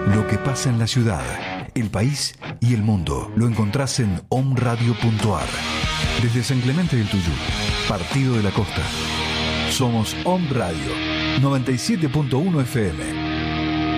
Lo que pasa en la ciudad, el país y el mundo lo encontrás en omradio.ar. Desde San Clemente del Tuyú, Partido de la Costa. Somos Om Radio 97.1 FM.